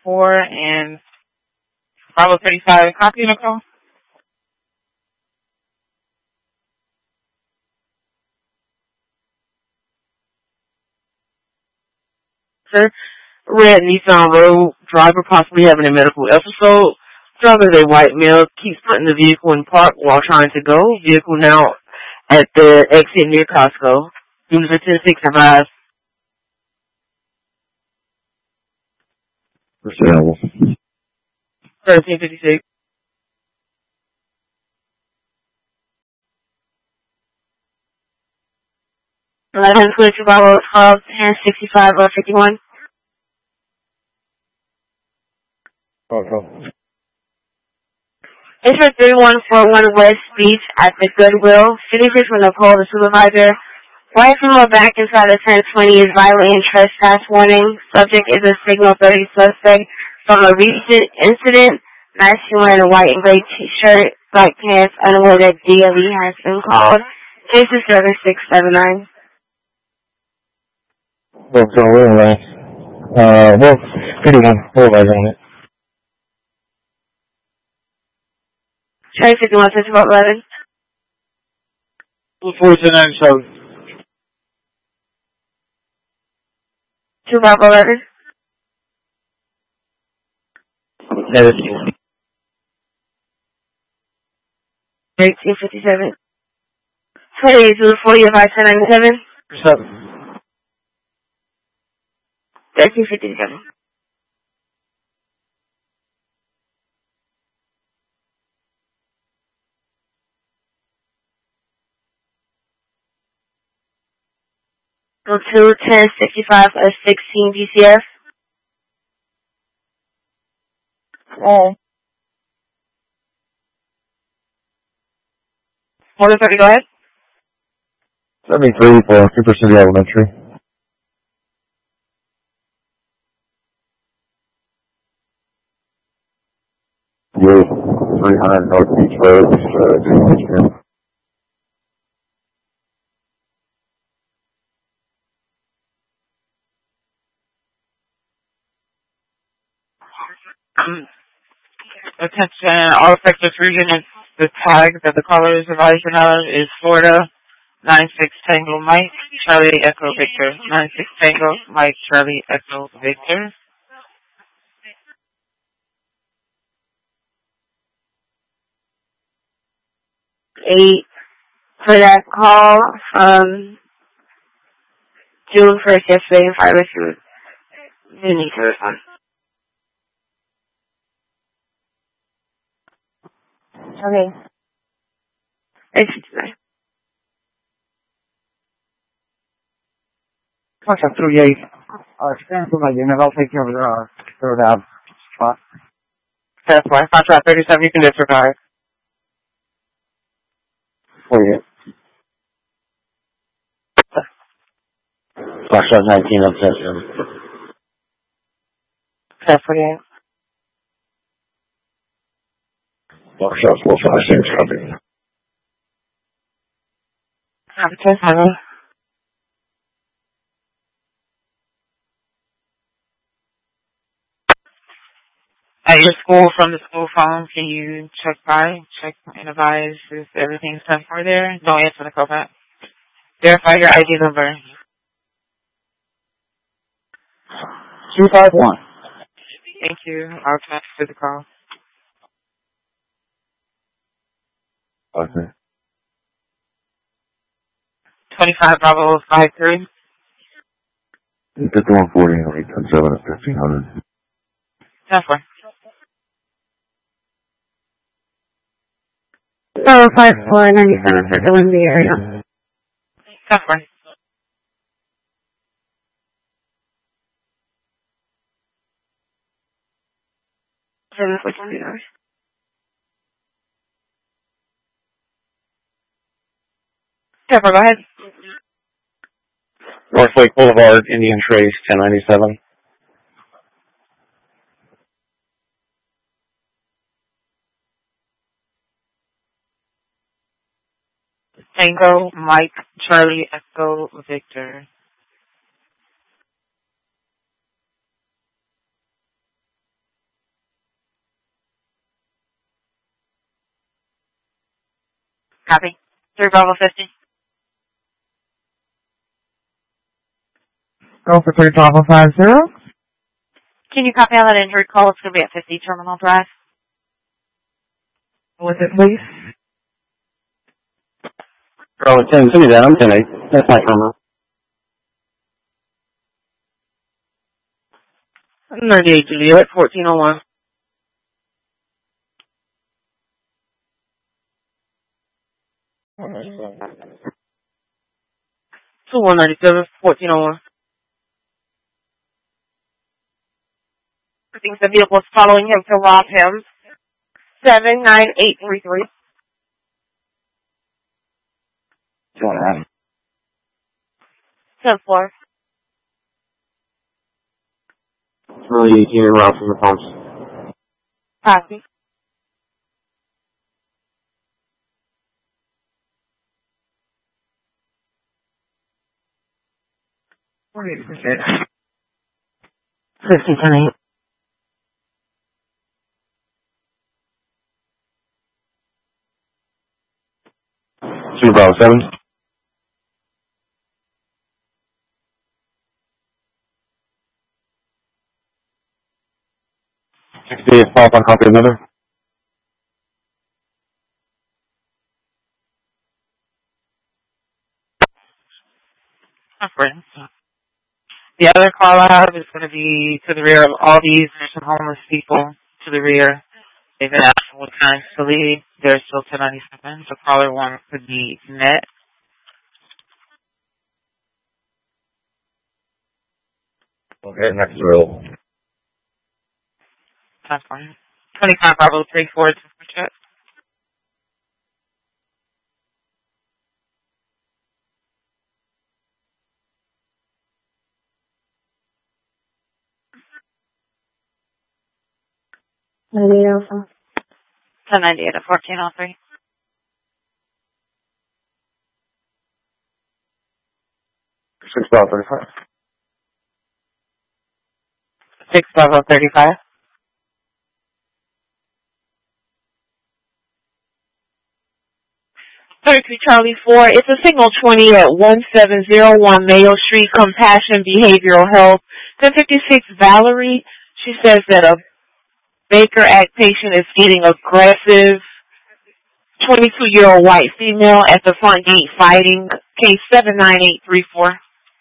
4 and Bravo 35. Copy, Nicole? Sir, red Nissan Road, driver possibly having a medical episode. Driver is a white male, keeps putting the vehicle in park while trying to go. Vehicle now at the exit near Costco. Units are 10-6 advised. Pursuable. 1356. Switch Bravo 12, 1065 or 51. Okay. It's for 3141 West Beach at the Goodwill. Finishes from Nicole, the supervisor. White female back inside the 1020 is violent and trespass warning. Subject is a Signal 30 suspect from a recent incident. Nice, she wearing a white and gray t-shirt, black pants, unaware that DLE has been called. Case is 7679. Well, so we're in line. Well, 51. We're right on it. Try 51, switch about 11. 247. 2 Bravo 11. Negative. 1857. 28 to the 40 of I-1097. 7. 1357. Go to 1065 of 16 DCF. Oh. What is that? Go ahead. 73 for Cooper City Elementary. You 300 North Beach Road, Michigan. Attention, all effective region is the tag that the caller is advising of is Florida 96 Tango Mike, Charlie Echo Victor. 96 Tango Mike, Charlie Echo Victor. Eight for that call from June 1st yesterday in Fire Rescue. You need to respond. Okay. 859. Contact 38. Stand for my unit. I'll take care of the third out spot. That's why. Contract 37, you can disregard. 48. Flashlight 19 of 10. That's 48. Flashlight 456, copy. Have a test, honey. At your school, from the school phone, can you check and advise if everything's done for there? Don't answer the call back. Verify your ID number. 251. Thank you. I'll transfer the call. Okay. 25 Bravo 53. 5140 and 817 at 1500. That's fine. 45497 for the Lindsay area. That's fine. $7.40. Deborah, go ahead. Northlake Boulevard, Indian Trace, 1097. Tango, Mike, Charlie, Echo, Victor. Copy. 3 Bravo 50. Go for 3 Bravo 50. Can you copy out that injured call? It's going to be at 50 Terminal Drive. With it, please. Bravo 10, send me that. I'm 10-8. That's my camera. 98 Juliet, 1401. 2197, 1401. I think the vehicle is following him to rob him. 79833. 10-4. Really 18 and route from the pumps. Copy. Appreciate it. 50-10-8. Two Bravo 7. 68, follow up on copy another. Friends. The other call I have is going to be to the rear of all these. There's some homeless people to the rear. They've been asking what times to leave. They're still 1097. So caller 1 could be met. Okay, next row. That's fine. 25 Bravo 3 forward to check. Alpha. 1098 at 1403. 6 Bravo 35. 6 Bravo 35. 33 Charlie 4. It's a single 20 at 1701 Mayo Street, Compassion Behavioral Health. 1056 Valerie. She says that a Baker Act patient is getting aggressive. 22-year-old white female at the front gate fighting. Case 79834.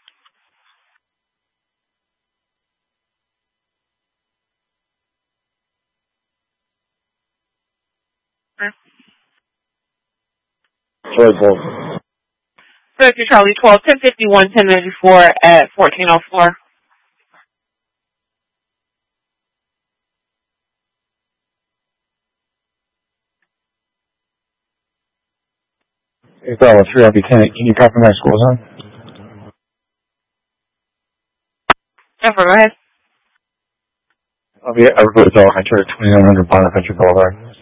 Charlie 4. 33 Charlie 12. 1051 1094 at 1404. Hey, Bravo 3, I'll be 10-8. Can you copy my school zone? Jennifer, go ahead. I'll be at Everglades Dog. I turned 2900 Bonaventure Boulevard.